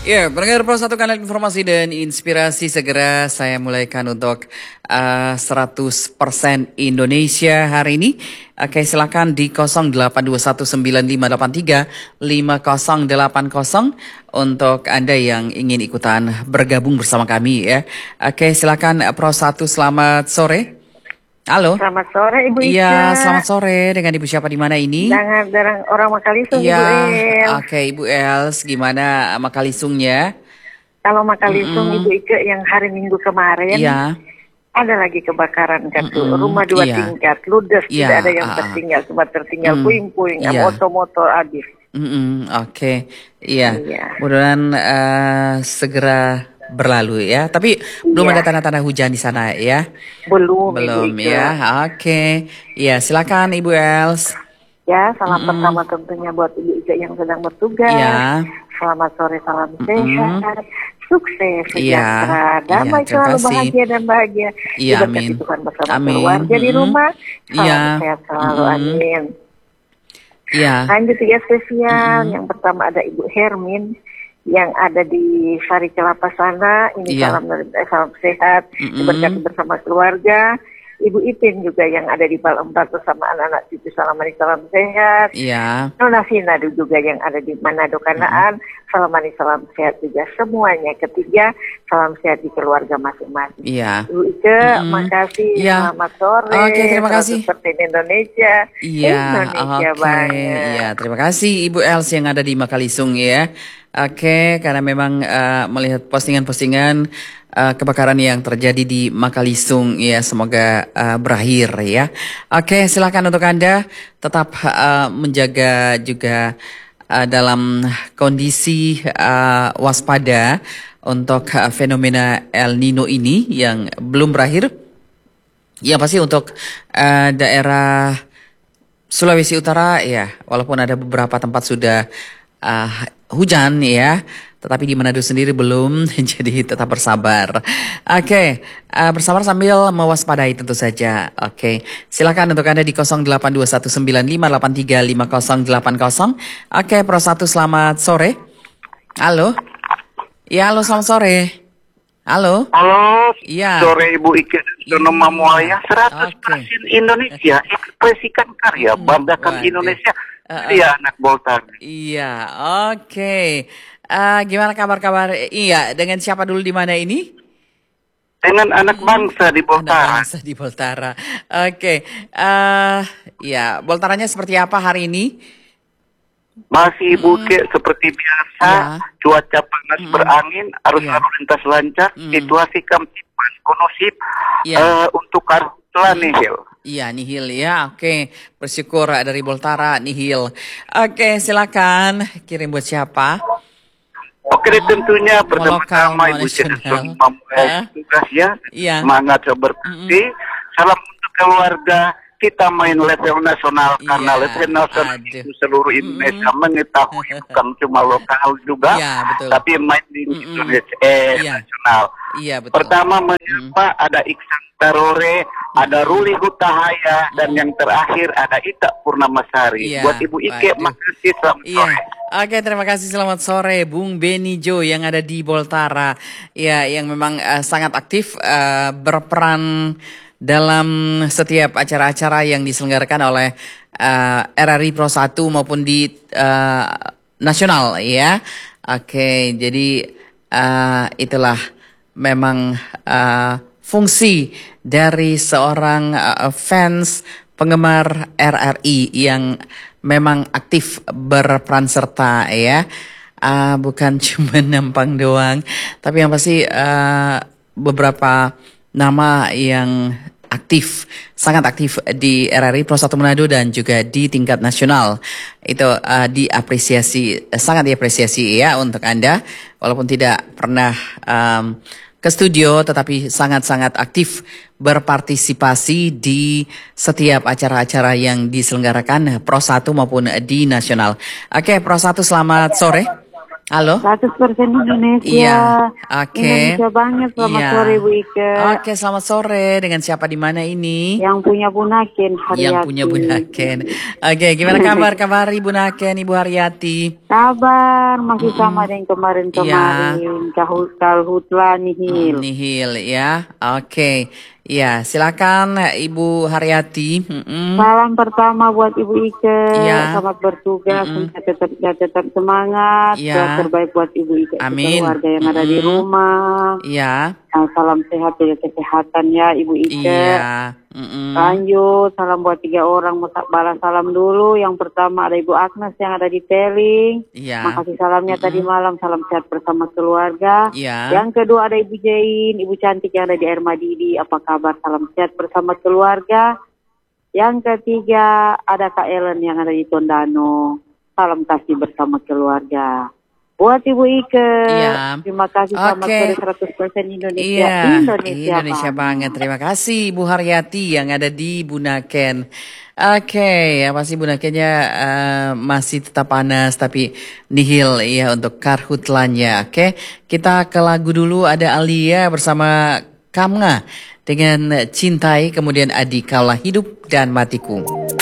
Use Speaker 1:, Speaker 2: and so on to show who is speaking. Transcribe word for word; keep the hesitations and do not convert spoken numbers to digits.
Speaker 1: Ya, pendengar Pro satu kanal informasi dan inspirasi segera saya mulaikan untuk uh, seratus persen Indonesia hari ini. Oke, silakan di nol delapan dua satu sembilan lima delapan tiga lima nol delapan nol untuk Anda yang ingin ikutan bergabung bersama kami ya. Oke, silakan Pro satu, selamat sore. Halo.
Speaker 2: Selamat sore Ibu Ika.
Speaker 1: Iya, selamat sore. Dengan Ibu siapa di mana ini?
Speaker 2: Dengan dengan orang Makalisung,
Speaker 1: Iya,
Speaker 2: Ibu El.
Speaker 1: Oke, Ibu Els, gimana Makalisungnya?
Speaker 2: Kalau Makalisung,
Speaker 1: Mm-mm.
Speaker 2: Ibu Ika, yang hari Minggu kemarin
Speaker 1: Iya.
Speaker 2: ada lagi kebakaran kan tuh,
Speaker 1: Mm-mm.
Speaker 2: rumah dua
Speaker 1: Iya.
Speaker 2: tingkat, ludes,
Speaker 1: Iya,
Speaker 2: tidak ada yang
Speaker 1: ah, ah.
Speaker 2: tertinggal, cuma tertinggal
Speaker 1: Mm.
Speaker 2: puing-puing,
Speaker 1: Iya.
Speaker 2: motor-motor habis.
Speaker 1: Mm-mm, Oke, iya.
Speaker 2: Iya.
Speaker 1: Mudah-mudahan eh, segera berlalu ya. Tapi belum
Speaker 2: Iya.
Speaker 1: ada tanda-tanda hujan di sana ya.
Speaker 2: Belum,
Speaker 1: Belum
Speaker 2: Ibu Ika.
Speaker 1: ya. Oke. Iya, silakan Ibu Els.
Speaker 2: Ya, salam
Speaker 1: Mm-mm.
Speaker 2: pertama tentunya buat Ibu Ika yang sedang bertugas.
Speaker 1: Iya.
Speaker 2: Selamat sore, salam
Speaker 1: Mm-mm.
Speaker 2: sehat, sukses,
Speaker 1: Iya.
Speaker 2: sejahtera, damai,
Speaker 1: Iya, terima
Speaker 2: selalu
Speaker 1: kasih.
Speaker 2: bahagia dan bahagia.
Speaker 1: Iya,
Speaker 2: Diberkati
Speaker 1: amin.
Speaker 2: Tuhan bersama
Speaker 1: Amin.
Speaker 2: keluarga di
Speaker 1: Mm-mm.
Speaker 2: rumah. Salam
Speaker 1: Iya.
Speaker 2: sehat selalu,
Speaker 1: Mm-mm.
Speaker 2: amin.
Speaker 1: Iya.
Speaker 2: Lanjut tiga spesial.
Speaker 1: Mm-mm.
Speaker 2: Yang pertama ada Ibu Hermin yang ada di Sari Kelapa sana. Ini
Speaker 1: Iya.
Speaker 2: salam dari- eh, salam sehat,
Speaker 1: Mm-mm.
Speaker 2: diberkati bersama keluarga. Ibu Ipin juga yang ada di Palem Batu sama anak-anak cucu, salam manis, salam sehat.
Speaker 1: Iya.
Speaker 2: Nona Sinadu juga yang ada di Manado Kanaan, salam manis, salam sehat juga semuanya. Ketiga, salam sehat di keluarga masing-masing.
Speaker 1: Iya.
Speaker 2: Ibu Ike,
Speaker 1: Mm-mm.
Speaker 2: makasih,
Speaker 1: Iya.
Speaker 2: selamat sore.
Speaker 1: Oke, terima kasih.
Speaker 2: Seperti Indonesia.
Speaker 1: Iya,
Speaker 2: Indonesia
Speaker 1: oke.
Speaker 2: banget.
Speaker 1: Iya, terima kasih Ibu Els yang ada di Makalisung ya. Oke, karena memang eh, melihat postingan-postingan eh, kebakaran yang terjadi di Makalisung ya, semoga eh, berakhir ya. Oke, silakan untuk Anda tetap eh, menjaga juga eh, dalam kondisi eh, waspada untuk eh, fenomena El Nino ini yang belum berakhir. Ya pasti untuk eh, daerah Sulawesi Utara ya, walaupun ada beberapa tempat sudah uh, hujan ya, tetapi di Manado sendiri belum, jadi tetap bersabar. Oke, uh, bersabar sambil mewaspadai tentu saja. Oke, silakan untuk Anda di nol delapan dua satu sembilan lima delapan tiga lima nol delapan nol. Oke, Pro satu, selamat sore. Halo. Ya, halo, selamat sore. Halo.
Speaker 3: Halo,
Speaker 1: Iya.
Speaker 3: sore Ibu Ike dan Sono
Speaker 1: Iya.
Speaker 3: Mamuaya, seratus persen
Speaker 1: Oke.
Speaker 3: Indonesia, ekspresikan karya,
Speaker 1: Hmm,
Speaker 3: banggakan
Speaker 1: waduh.
Speaker 3: Indonesia.
Speaker 1: Uh-uh.
Speaker 3: Iya, anak Boltar.
Speaker 1: Iya, oke. Eh, gimana kabar-kabar? Iya, dengan siapa dulu di mana ini?
Speaker 3: Dengan anak bangsa di
Speaker 1: Anak
Speaker 3: Boltar.
Speaker 1: bangsa di Boltara. Oke, eh, ya, Boltaranya seperti apa hari ini?
Speaker 3: Masih Ibu Ike seperti biasa,
Speaker 1: Iya.
Speaker 3: cuaca panas
Speaker 1: Mm-mm.
Speaker 3: berangin, arus
Speaker 1: Iya.
Speaker 3: lalu lintas lancar,
Speaker 1: Mm.
Speaker 3: situasi kamtipan, kondusif
Speaker 1: Iya.
Speaker 3: eh, untuk karhutla nihil.
Speaker 1: Iya, nihil ya. Oke, bersyukur dari Boltara nihil. Oke, silakan kirim buat siapa?
Speaker 3: Oke, deh, tentunya
Speaker 1: Mau
Speaker 3: bersama-sama
Speaker 1: lokal, mau
Speaker 3: Ibu Ike dan
Speaker 1: nasional.
Speaker 3: Sono Mamuaya
Speaker 1: Hah?
Speaker 3: tugas ya.
Speaker 1: Iya.
Speaker 3: Semangat berbakti. Salam untuk keluarga. Kita main level nasional karena
Speaker 1: Iya,
Speaker 3: level nasional
Speaker 1: aduh.
Speaker 3: itu seluruh Indonesia mengetahui, bukan cuma lokal juga,
Speaker 1: Iya, betul.
Speaker 3: tapi main di
Speaker 1: Mm-mm.
Speaker 3: Indonesia eh,
Speaker 1: Iya.
Speaker 3: nasional.
Speaker 1: Iya, betul.
Speaker 3: Pertama menyapa ada Iksan Tarore, ada Ruli Hutahaya, dan yang terakhir ada Ita Purnamasari.
Speaker 1: Iya,
Speaker 3: Buat Ibu Ike,
Speaker 1: waduh.
Speaker 3: makasih, selamat
Speaker 1: Iya,
Speaker 3: sore.
Speaker 1: oke, terima kasih, selamat sore Bung Beni Jo yang ada di Boltara. Ya, yang memang eh, sangat aktif eh, berperan dalam setiap acara-acara yang diselenggarakan oleh eh, R R I Pro satu maupun di eh, nasional ya. Oke, jadi eh, itulah memang eh, fungsi dari seorang eh, fans penggemar R R I yang memang aktif berperan serta ya. Ah, bukan cuma nampang doang, tapi yang pasti ah, beberapa nama yang aktif, sangat aktif di R R I Pro satu Manado dan juga di tingkat nasional. Itu ah, diapresiasi, sangat diapresiasi ya untuk Anda, walaupun tidak pernah am, ke studio tetapi sangat-sangat aktif berpartisipasi di setiap acara-acara yang diselenggarakan Pro satu maupun di nasional. Oke, Pro satu, selamat sore. Halo?
Speaker 4: seratus persen Indonesia.
Speaker 1: Iya, oke.
Speaker 4: Indonesia banget. Selamat
Speaker 1: Iya.
Speaker 4: sore Bu Ike.
Speaker 1: Oke, selamat sore. Dengan siapa di mana ini?
Speaker 4: Yang punya Bunaken, Haryati.
Speaker 1: Yang punya Bu Naken. Oke, gimana kabar kabar Ibu Naken, Ibu Haryati?
Speaker 4: Kabar masih sama dengan kemarin-kemarin. Kahul Kalhutla nihil.
Speaker 1: Nihil ya. Oke. Ya, silakan Ibu Haryati. Mm-mm.
Speaker 4: Salam pertama buat Ibu Ike.
Speaker 1: Iya.
Speaker 4: Selamat bertugas.
Speaker 1: Mm-mm.
Speaker 4: Semoga tetap, tetap semangat.
Speaker 1: Iya.
Speaker 4: Yang terbaik buat Ibu Ike.
Speaker 1: Amin.
Speaker 4: Keluarga yang ada di
Speaker 1: Mm-mm.
Speaker 4: rumah.
Speaker 1: Ya.
Speaker 4: Nah, salam sehat dan kesehatan ya Ibu Ike.
Speaker 1: Iya. Mm-mm.
Speaker 4: Lanjut, salam buat tiga orang. Mau balas salam dulu. Yang pertama ada Ibu Agnes yang ada di Teling.
Speaker 1: Iya.
Speaker 4: Makasih salamnya
Speaker 1: Mm-mm.
Speaker 4: tadi malam. Salam sehat bersama keluarga.
Speaker 1: Iya.
Speaker 4: Yang kedua ada Ibu Jain, Ibu cantik yang ada di Air Madidi. Apa kabar? Salam sehat bersama keluarga. Yang ketiga ada Kak Ellen yang ada di Tondano. Salam kasih bersama keluarga. Buat Ibu Ike,
Speaker 1: Iya.
Speaker 4: terima kasih. Selamat
Speaker 1: Oke.
Speaker 4: sore seratus persen Indonesia.
Speaker 1: Iya,
Speaker 4: Indonesia,
Speaker 1: Indonesia banget. Terima kasih Bu Haryati yang ada di Bunaken. Oke, ya pasti Bunakennya eh, masih tetap panas tapi nihil ya untuk karhutlannya. Oke, kita ke lagu dulu. Ada Alia bersama Kamnga dengan Cintai, kemudian Adi Kaulah Hidup dan Matiku.